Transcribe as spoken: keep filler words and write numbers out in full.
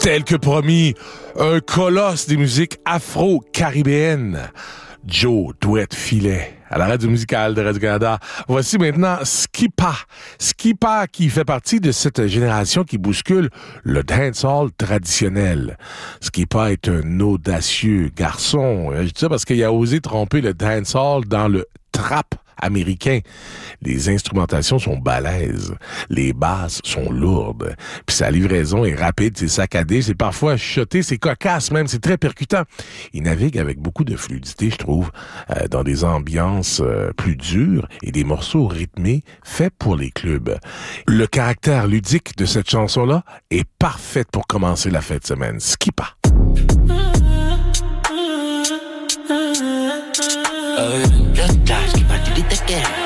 tel que promis, un colosse des musiques afro-caribéennes. Joe Douette Filet, à la radio musicale de Radio-Canada. Voici maintenant Skipa. Skipa qui fait partie de cette génération qui bouscule le dancehall traditionnel. Skipa est un audacieux garçon. Je dis ça parce qu'il a osé tromper le dancehall dans le trap américain. Les instrumentations sont balèzes, les basses sont lourdes, puis sa livraison est rapide, c'est saccadé, c'est parfois chuchoté, c'est cocasse même, c'est très percutant. Il navigue avec beaucoup de fluidité, je trouve, euh, dans des ambiances euh, plus dures et des morceaux rythmés faits pour les clubs. Le caractère ludique de cette chanson-là est parfait pour commencer la fête de semaine. Skipa. Uh, just Josh, keep on doing it again.